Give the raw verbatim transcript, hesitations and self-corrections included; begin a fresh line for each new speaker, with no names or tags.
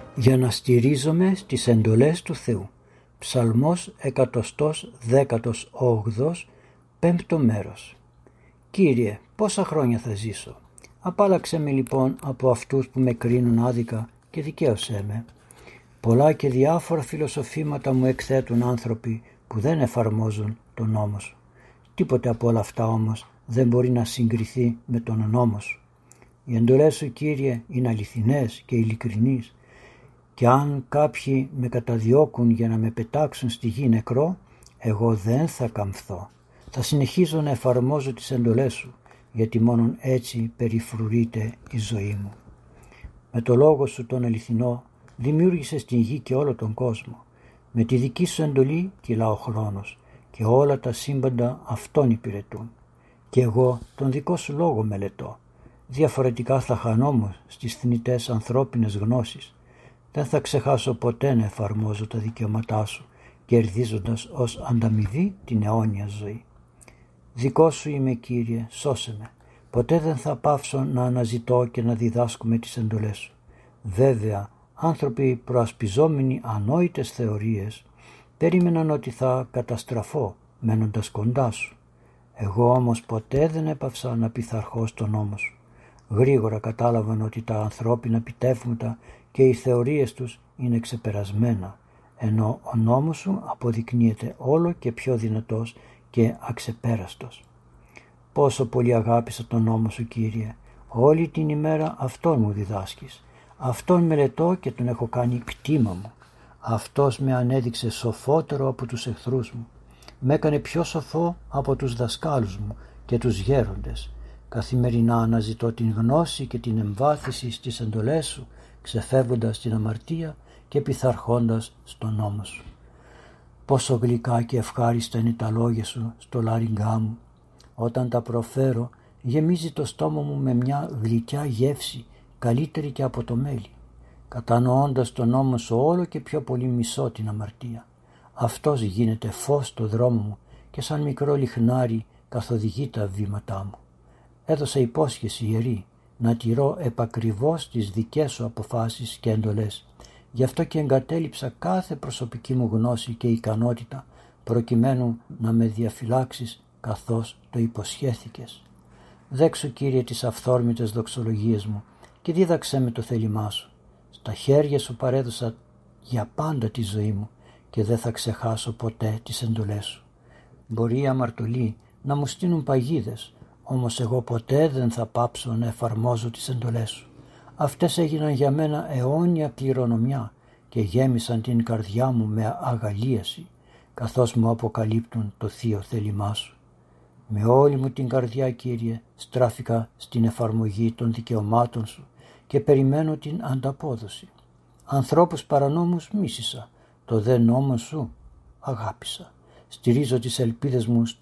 για να στηρίζομαι στις εντολές του Θεού. Ψαλμός εκατοστός δέκατος όγδοος, πέμπτο μέρος. Κύριε, πόσα χρόνια θα ζήσω? Απάλλαξέ με λοιπόν από αυτούς που με κρίνουν άδικα και δικαίωσέ με. Πολλά και διάφορα φιλοσοφήματα μου εκθέτουν άνθρωποι που δεν εφαρμόζουν τον νόμο σου. Τίποτε από όλα αυτά όμως δεν μπορεί να συγκριθεί με τον νόμο σου. Οι εντολές σου, Κύριε, είναι αληθινές και ειλικρινείς, και αν κάποιοι με καταδιώκουν για να με πετάξουν στη γη νεκρό, εγώ δεν θα καμφθώ. Θα συνεχίζω να εφαρμόζω τις εντολές σου, γιατί μόνον έτσι περιφρουρείται η ζωή μου. Με το λόγο σου τον αληθινό δημιούργησες την γη και όλο τον κόσμο. Με τη δική σου εντολή κυλά ο χρόνος και όλα τα σύμπαντα αυτόν υπηρετούν. Και εγώ τον δικό σου λόγο μελετώ. Διαφορετικά θα χανόμουν στις θνητές ανθρώπινες γνώσεις. Δεν θα ξεχάσω ποτέ να εφαρμόζω τα δικαιώματά σου, κερδίζοντας ως ανταμοιβή την αιώνια ζωή. Δικό σου είμαι, Κύριε, σώσε με. Ποτέ δεν θα πάυσω να αναζητώ και να διδάσκουμε τις εντολές σου. Βέβαια, άνθρωποι προασπιζόμενοι ανόητες θεωρίες περίμεναν ότι θα καταστραφώ μένοντας κοντά σου. Εγώ όμως ποτέ δεν έπαυσα να πειθαρχώ στον νόμο σου. Γρήγορα κατάλαβαν ότι τα ανθρώπινα πιτεύματα και οι θεωρίες τους είναι ξεπερασμένα, ενώ ο νόμος σου αποδεικνύεται όλο και πιο δυνατός και αξεπέραστος. Πόσο πολύ αγάπησα τον νόμο σου, Κύριε, όλη την ημέρα αυτόν μου διδάσκεις. Αυτόν μελετώ και τον έχω κάνει κτήμα μου. Αυτός με ανέδειξε σοφότερο από τους εχθρούς μου. Με έκανε πιο σοφό από τους δασκάλους μου και τους γέροντες. Καθημερινά αναζητώ την γνώση και την εμβάθυνση στις εντολές σου, ξεφεύγοντας την αμαρτία και πειθαρχώντας στον νόμο σου. Πόσο γλυκά και ευχάριστα είναι τα λόγια σου στο λάριγκά μου. Όταν τα προφέρω, γεμίζει το στόμα μου με μια γλυκιά γεύση, καλύτερη και από το μέλι. Κατανοώντας τον νόμο σου όλο και πιο πολύ μισώ την αμαρτία. Αυτός γίνεται φως στο δρόμο μου και σαν μικρό λιχνάρι καθοδηγεί τα βήματά μου. Έδωσα υπόσχεση ιερή να τηρώ επακριβώς τις δικές σου αποφάσεις και εντολές. Γι' αυτό και εγκατέλειψα κάθε προσωπική μου γνώση και ικανότητα προκειμένου να με διαφυλάξεις καθώς το υποσχέθηκες. Δέξου, Κύριε, τις αυθόρμητες δοξολογίες μου και δίδαξέ με το θέλημά σου. Στα χέρια σου παρέδωσα για πάντα τη ζωή μου και δεν θα ξεχάσω ποτέ τις εντολές σου. Μπορεί οι αμαρτωλοί να μου στείλουν παγίδες, όμως εγώ ποτέ δεν θα πάψω να εφαρμόζω τις εντολές σου. Αυτές έγιναν για μένα αιώνια κληρονομιά και γέμισαν την καρδιά μου με αγαλίαση, καθώς μου αποκαλύπτουν το θείο θέλημά σου. Με όλη μου την καρδιά, Κύριε, στράφηκα στην εφαρμογή των δικαιωμάτων σου και περιμένω την ανταπόδοση. Ανθρώπους παρανόμους μίσησα, το δε νόμο σου αγάπησα. Στηρίζω τις ελπίδες μου